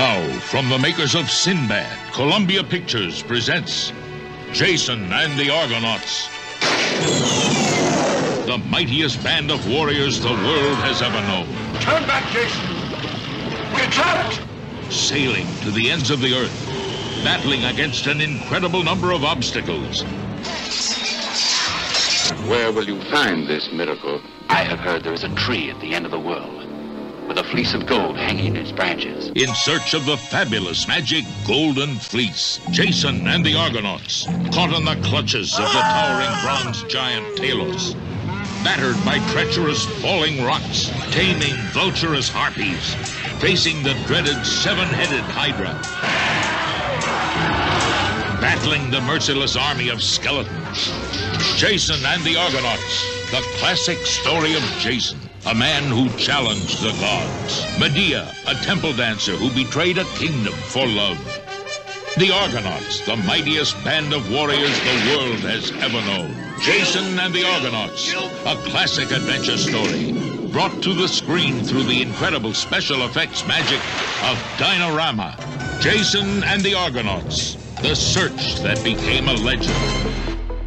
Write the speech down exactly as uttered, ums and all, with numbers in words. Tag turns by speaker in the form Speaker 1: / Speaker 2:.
Speaker 1: Now, from the makers of Sinbad, Columbia Pictures presents Jason and the Argonauts. The mightiest band of warriors the world has ever known.
Speaker 2: Turn back, Jason! We're trapped!
Speaker 1: Sailing to the ends of the earth, battling against an incredible number of obstacles.
Speaker 3: Where will you find this miracle? I have heard there is a tree at the end of the world, with a fleece of gold hanging in its branches.
Speaker 1: In search of the fabulous magic golden fleece, Jason and the Argonauts, caught in the clutches of the towering bronze giant Talos, battered by treacherous falling rocks, taming vulturous harpies, facing the dreaded seven-headed Hydra, battling the merciless army of skeletons. Jason and the Argonauts, the classic story of Jason, a man who challenged the gods. Medea, a temple dancer who betrayed a kingdom for love. The Argonauts, the mightiest band of warriors the world has ever known. Jason and the Argonauts, a classic adventure story, brought to the screen through the incredible special effects magic of Dino-Rama. Jason and the Argonauts, the search that became a legend.